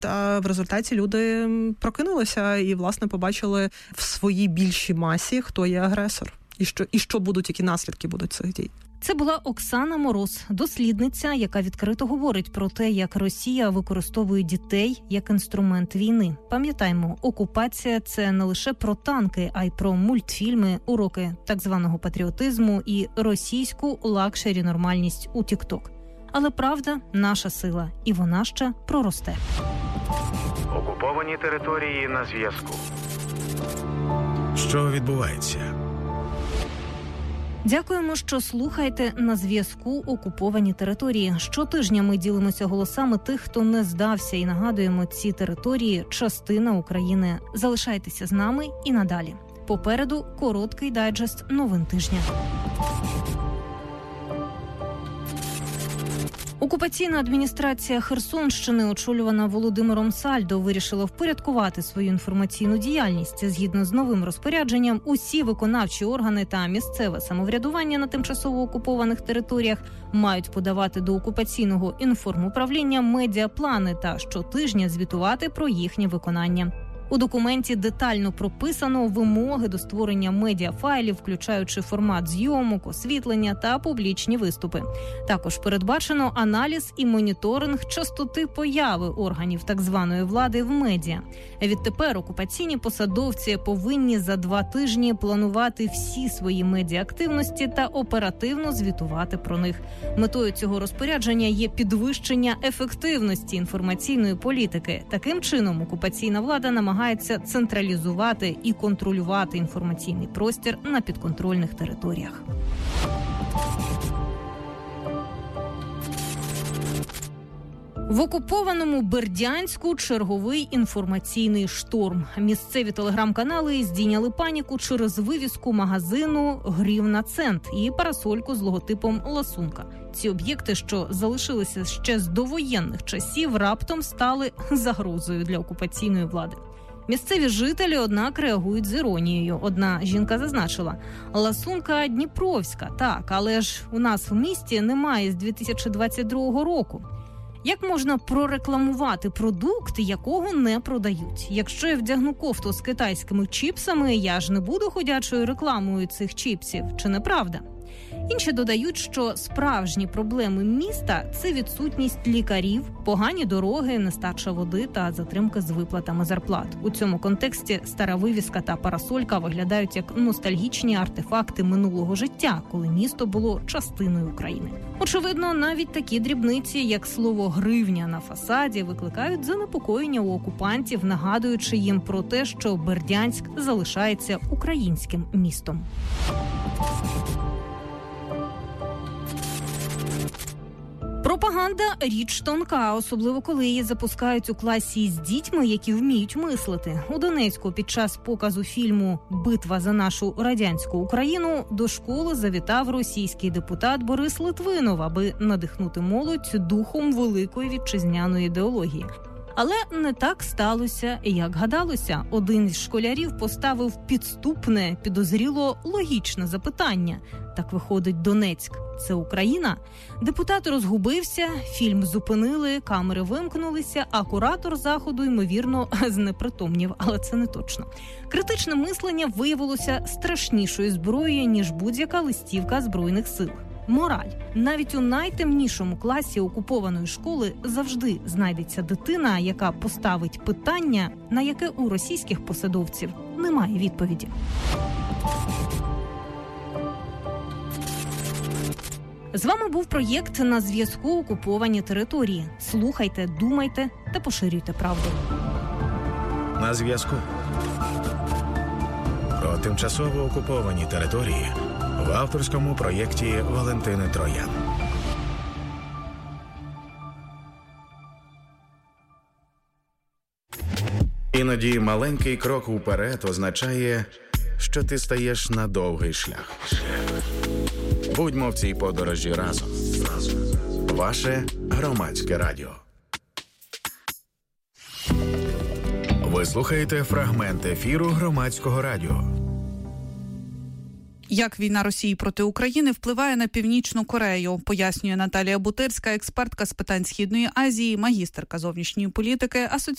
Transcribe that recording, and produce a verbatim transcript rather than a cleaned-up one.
Та в результаті люди прокинулися і, власне, побачили в своїй більшій масі, хто є агресор. І що, і що будуть, які наслідки будуть цих дій. Це була Оксана Мороз, дослідниця, яка відкрито говорить про те, як Росія використовує дітей як інструмент війни. Пам'ятаємо, окупація – це не лише про танки, а й про мультфільми, уроки так званого патріотизму і російську лакшері-нормальність у тік-ток. Але правда – наша сила, і вона ще проросте. Окуповані території на зв'язку. Що відбувається? Дякуємо, що слухаєте «На зв'язку. Окуповані території». Щотижня ми ділимося голосами тих, хто не здався, і нагадуємо, ці території – частина України. Залишайтеся з нами і надалі. Попереду короткий дайджест новин тижня. Окупаційна адміністрація Херсонщини, очолювана Володимиром Сальдо, вирішила впорядкувати свою інформаційну діяльність. Згідно з новим розпорядженням, усі виконавчі органи та місцеве самоврядування на тимчасово окупованих територіях мають подавати до окупаційного інформуправління медіаплани та щотижня звітувати про їхнє виконання. У документі детально прописано вимоги до створення медіафайлів, включаючи формат зйомок, освітлення та публічні виступи. Також передбачено аналіз і моніторинг частоти появи органів так званої влади в медіа. Відтепер окупаційні посадовці повинні за два тижні планувати всі свої медіаактивності та оперативно звітувати про них. Метою цього розпорядження є підвищення ефективності інформаційної політики. Таким чином, окупаційна влада намагається централізувати і контролювати інформаційний простір на підконтрольних територіях. В окупованому Бердянську черговий інформаційний шторм. Місцеві телеграм-канали здійняли паніку через вивіску магазину «Грів на цент» і парасольку з логотипом «Ласунка». Ці об'єкти, що залишилися ще з довоєнних часів, раптом стали загрозою для окупаційної влади. Місцеві жителі, однак, реагують з іронією. Одна жінка зазначила: «Ласунка дніпровська, так, але ж у нас в місті немає з дві тисячі двадцять другого року». Як можна прорекламувати продукт, якого не продають? Якщо я вдягну кофту з китайськими чіпсами, я ж не буду ходячою рекламою цих чіпсів. Чи не правда? Інші додають, що справжні проблеми міста – це відсутність лікарів, погані дороги, нестача води та затримка з виплатами зарплат. У цьому контексті стара вивіска та парасолька виглядають як ностальгічні артефакти минулого життя, коли місто було частиною України. Очевидно, навіть такі дрібниці, як слово «гривня» на фасаді, викликають занепокоєння у окупантів, нагадуючи їм про те, що Бердянськ залишається українським містом. Пропаганда – річ тонка, особливо коли її запускають у класі з дітьми, які вміють мислити. У Донецьку під час показу фільму «Битва за нашу радянську Україну» до школи завітав російський депутат Борис Литвинов, аби надихнути молодь духом великої вітчизняної ідеології. Але не так сталося, як гадалося. Один із школярів поставив підступне, підозріло логічне запитання. Так виходить, Донецьк – це Україна? Депутат розгубився, фільм зупинили, камери вимкнулися, а куратор заходу, ймовірно, знепритомнів, але це не точно. Критичне мислення виявилося страшнішою зброєю, ніж будь-яка листівка Збройних сил. Мораль. Навіть у найтемнішому класі окупованої школи завжди знайдеться дитина, яка поставить питання, на яке у російських посадовців немає відповіді. З вами був проєкт «На зв'язку. Окуповані території». Слухайте, думайте та поширюйте правду. На зв'язку. Про тимчасово окуповані території в авторському проєкті Валентини Троян. Іноді маленький крок уперед означає, що ти стаєш на довгий шлях. Будьмо в цій подорожі разом. Ваше громадське радіо. Ви слухаєте фрагмент ефіру Громадського радіо. Як війна Росії проти України впливає на Північну Корею, пояснює Наталія Бутирська, експертка з питань Східної Азії, магістерка зовнішньої політики, асоціації